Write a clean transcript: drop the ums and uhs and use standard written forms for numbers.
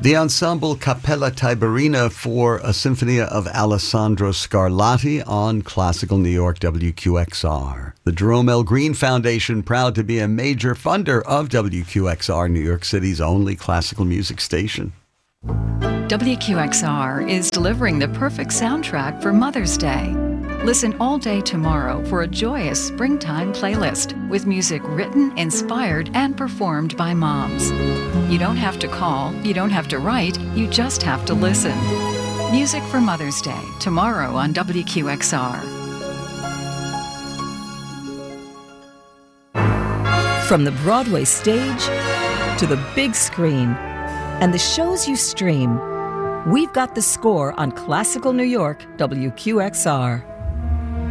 The ensemble Cappella Tiberina for a Sinfonia of Alessandro Scarlatti on Classical New York WQXR. The Jerome L. Green Foundation, proud to be a major funder of WQXR, New York City's only classical music station. WQXR is delivering the perfect soundtrack for Mother's Day. Listen all day tomorrow for a joyous springtime playlist with music written, inspired, and performed by moms. You don't have to call, you don't have to write, you just have to listen. Music for Mother's Day, tomorrow on WQXR. From the Broadway stage to the big screen and the shows you stream, we've got the score on Classical New York WQXR.